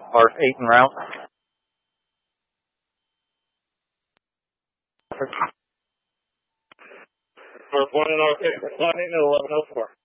Mark 8 en route. Mark 1 and OK, responding at 1104.